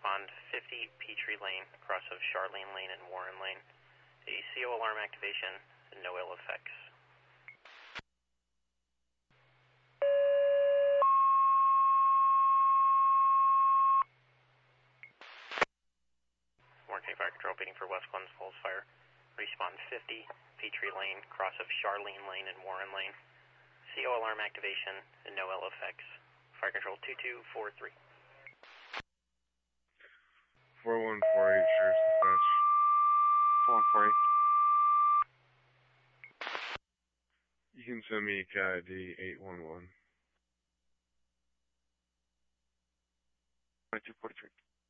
respond 50 Petrie Lane, cross of Charlene Lane and Warren Lane. A CO alarm activation, no ill effects. Warren County Fire Control, beating for West Glens Falls Fire. Respond 50 Petrie Lane, cross of Charlene Lane and Warren Lane. CO alarm activation, no ill effects. Fire Control 2243. 4148, Sheriff's Dispatch. 4148. You can send me CAD 811. 2243.